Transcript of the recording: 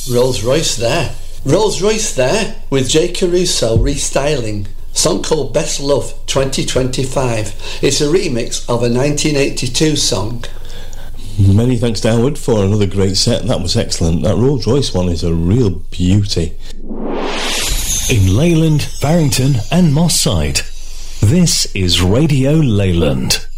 Rolls Royce there. Rolls Royce there with Jay Caruso restyling. Song called Best Love 2025. It's a remix of a 1982 song. Many thanks to Howard for another great set. That was excellent. That Rolls Royce one is a real beauty. In Leyland, Barrington and Moss Side, this is Radio Leyland.